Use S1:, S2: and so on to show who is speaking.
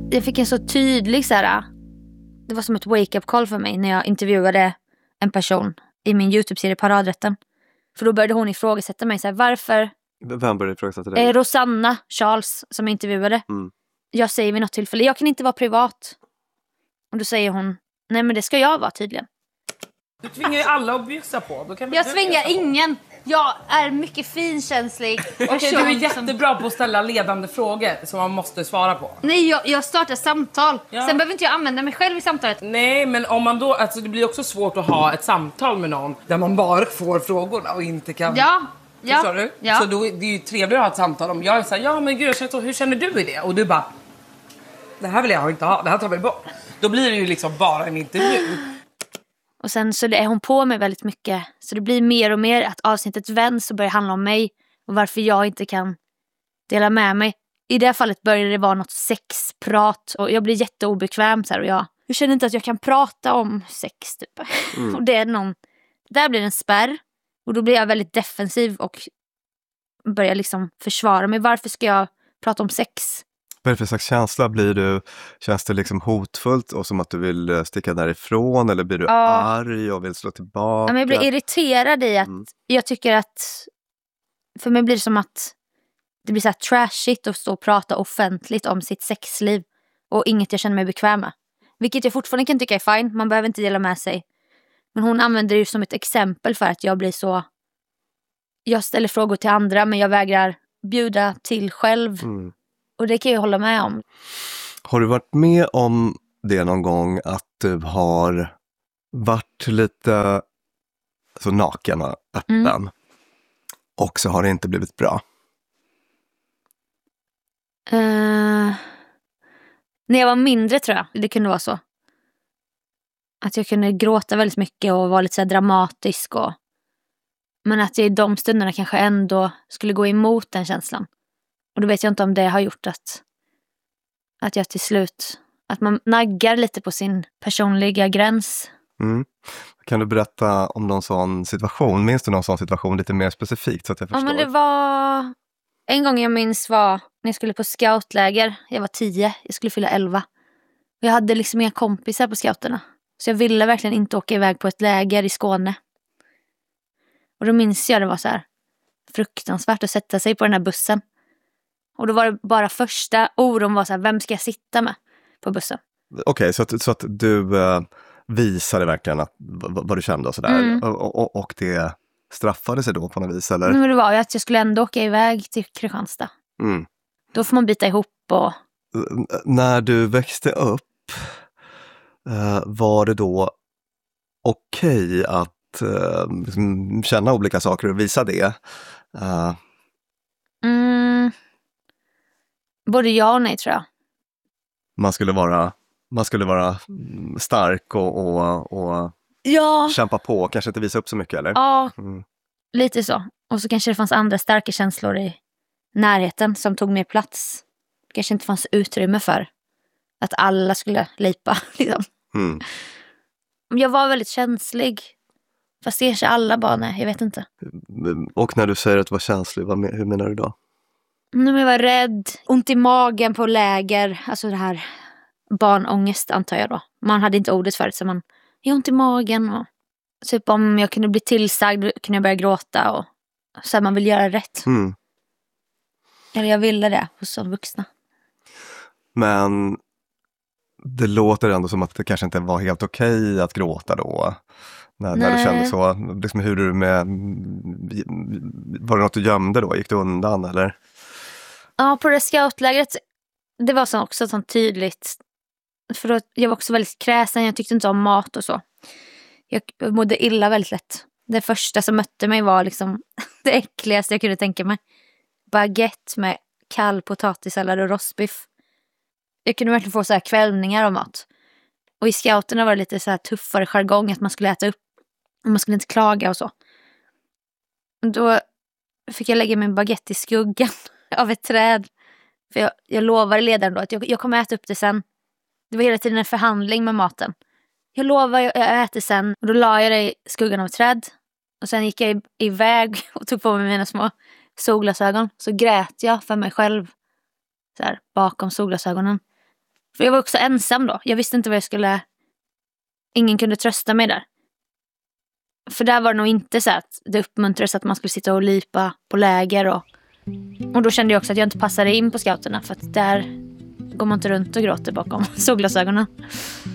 S1: Jag fick en så tydlig så här, det var som ett wake-up call för mig när jag intervjuade en person i min YouTube-serie Paradrätten. För då började hon ifrågasätta mig så här, varför...
S2: Vem började ifrågasätta dig?
S1: Rosanna Charles som jag intervjuade. Jag säger vid något tillfälle, jag kan inte vara privat. Och då säger hon, nej men det ska jag vara tydligen.
S3: Du tvingar ju alla att bjussa på. Då kan
S1: jag tvingar ingen. Jag är mycket finkänslig.
S3: Okej, du är jättebra på att ställa ledande frågor som man måste svara på.
S1: Nej, jag startar samtal. Sen behöver inte jag använda mig själv i samtalet.
S3: Nej, men om man då, alltså det blir också svårt att ha ett samtal med någon där man bara får frågorna och inte kan... Förstår du?
S1: Ja.
S3: Så då det är ju trevligt att ha ett samtal om jag är så här, ja men gud, hur känner du i det? Och du bara, det här vill jag inte ha, det här tar vi bort. Då blir det ju liksom bara en intervju.
S1: Och sen så är hon på mig väldigt mycket. Så det blir mer och mer att avsnittet vänds och börjar handla om mig. Och varför jag inte kan dela med mig. I det här fallet började det vara något sexprat. Och jag blir jätteobekväm så här. Och jag känner inte att jag kan prata om sex typ. Och det är där blir det en spärr. Och då blir jag väldigt defensiv och börjar liksom försvara mig. Varför ska jag prata om sex?
S2: Vad är det för slags känsla? Känns det liksom hotfullt och som att du vill sticka därifrån? Eller blir du arg och vill slå tillbaka?
S1: Men jag blir irriterad i att jag tycker att... För mig blir det som att det blir så här trashigt att stå och prata offentligt om sitt sexliv. Och inget jag känner mig bekväm med. Vilket jag fortfarande kan tycka är fine. Man behöver inte dela med sig. Men hon använder det ju som ett exempel för att jag blir så... Jag ställer frågor till andra men jag vägrar bjuda till själv. Och det kan jag hålla med om.
S2: Har du varit med om det någon gång att du har varit lite så naken och öppen och så har det inte blivit bra?
S1: När jag var mindre tror jag det kunde vara så. Att jag kunde gråta väldigt mycket och vara lite så här dramatisk. Men att jag i de stunderna kanske ändå skulle gå emot den känslan. Och då vet jag inte om det har gjort att jag till slut... Att man naggar lite på sin personliga gräns.
S2: Kan du berätta om någon sån situation? Minns du någon sån situation lite mer specifikt så att jag förstår?
S1: Ja, men det var... En gång jag minns var när jag skulle på scoutläger. Jag var 10, jag skulle fylla 11. Och jag hade liksom inga kompisar på scouterna. Så jag ville verkligen inte åka iväg på ett läger i Skåne. Och då minns jag det var så här fruktansvärt att sätta sig på den här bussen. Och då var det bara första oron var så här, vem ska jag sitta med på bussen?
S2: Okej, så att du visade verkligen vad du kände och sådär. Och det straffade sig då på något vis, eller?
S1: Men det var ju att jag skulle ändå åka iväg till Kristianstad. Då får man byta ihop och...
S2: När du växte upp, var det då okej att liksom känna olika saker och visa det?
S1: Både ja och nej tror jag.
S2: Man skulle vara stark och kämpa på, kanske inte visa upp så mycket, eller?
S1: Ja, lite så. Och så kanske det fanns andra starka känslor i närheten som tog mer plats. Kanske inte fanns utrymme för att alla skulle lipa liksom. Jag var väldigt känslig. Fast det kanske alla bara, nej, jag vet inte.
S2: Och när du säger att du var känslig, hur menar du då?
S1: När jag var rädd, ont i magen på läger, alltså det här barnångest antar jag då. Man hade inte ordet förut så man är ont i magen och typ om jag kunde bli tillsagd kunde jag börja gråta och så här, man vill göra rätt. Eller jag ville det hos som vuxna.
S2: Men det låter ändå som att det kanske inte var helt okej att gråta då. När du kände så, liksom hur du var det något du gömde då? Gick du undan eller?
S1: Ja, på det scoutlägret det var så också sånt tydligt. För då, jag var också väldigt kräsen, jag tyckte inte om mat och så. Jag mådde illa väldigt lätt. Det första som mötte mig var liksom det äckligaste jag kunde tänka mig. Baguette med kall potatissallad och rostbiff. Jag kunde verkligen få så här kvällningar av mat. Och i scouterna var det lite så här tuffare jargong att man skulle äta upp. Och man skulle inte klaga och så. Då fick jag lägga min baguette i skuggan av ett träd. För jag lovade ledaren då att jag kommer äta upp det sen. Det var hela tiden en förhandling med maten. Jag lovar, jag äter sen. Och då la jag det i skuggan av ett träd. Och sen gick jag iväg och tog på mig mina små solglasögon. Så grät jag för mig själv. Så här, bakom solglasögonen. För jag var också ensam då. Jag visste inte vad jag skulle... Ingen kunde trösta mig där. För där var det nog inte så att det uppmuntrades att man skulle sitta och lipa på läger. Och då kände jag också att jag inte passade in på scouterna. För att där går man inte runt och gråter bakom solglasögonen.